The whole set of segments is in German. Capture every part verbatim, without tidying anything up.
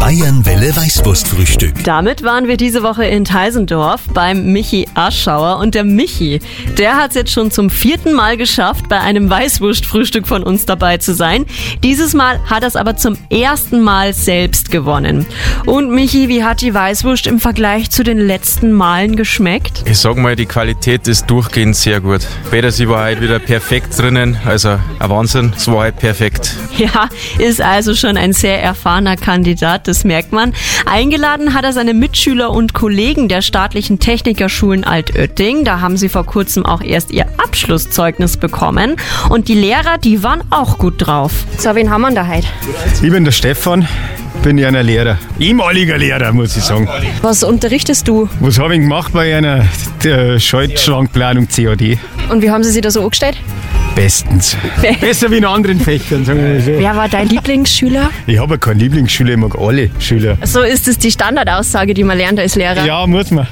Bayern-Welle Weißwurstfrühstück. Damit waren wir diese Woche in Teisendorf beim Michi Aschauer. Und der Michi, der hat es jetzt schon zum vierten Mal geschafft, bei einem Weißwurstfrühstück von uns dabei zu sein. Dieses Mal hat er es aber zum ersten Mal selbst gewonnen. Und Michi, wie hat die Weißwurst im Vergleich zu den letzten Malen geschmeckt? Ich sag mal, die Qualität ist durchgehend sehr gut. Petersi war heute wieder perfekt drinnen, also ein Wahnsinn, es war heute perfekt. Ja, ist also schon ein sehr erfahrener Kandidat, das merkt man. Eingeladen hat er seine Mitschüler und Kollegen der staatlichen Technikerschulen Altötting. Da haben sie vor kurzem auch erst ihr Abschlusszeugnis bekommen. Und die Lehrer, die waren auch gut drauf. So, wen haben wir da heute? Ich bin der Stefan, bin ja ein Lehrer. Ehemaliger Lehrer, muss ich sagen. Was unterrichtest du? Was habe ich gemacht bei einer der Schaltschrankplanung C A D? Und wie haben sie sich da so angestellt? Bestens. Besser wie in anderen Fächern, sagen wir mal so. Wer war dein Lieblingsschüler? Ich habe ja keinen Lieblingsschüler, ich mag alle Schüler. So ist es die Standardaussage, die man lernt als Lehrer. Ja, muss man.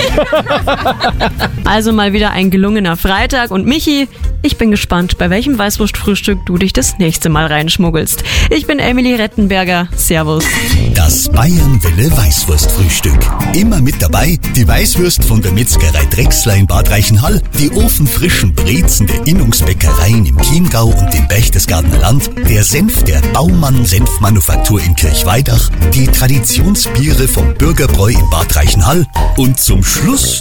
Also mal wieder ein gelungener Freitag. Und Michi, ich bin gespannt, bei welchem Weißwurstfrühstück du dich das nächste Mal reinschmuggelst. Ich bin Emily Rettenberger. Servus. Das Bayern-Welle Weißwurstfrühstück. Immer mit dabei die Weißwurst von der Metzgerei Drechsler in Bad Reichenhall, die ofenfrischen Brezen der Innungsbäckereien im Chiemgau und im Berchtesgadener Land, der Senf der Baumann Senfmanufaktur in Kirchweidach, die Traditionsbiere vom Bürgerbräu in Bad Reichenhall und zum Schluss